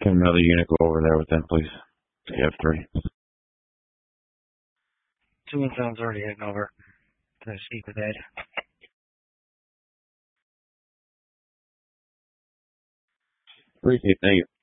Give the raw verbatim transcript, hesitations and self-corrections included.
Can another unit go over there with them, please? You have three. Two and seven's already heading over to speak with Ed. Appreciate it. Thank you.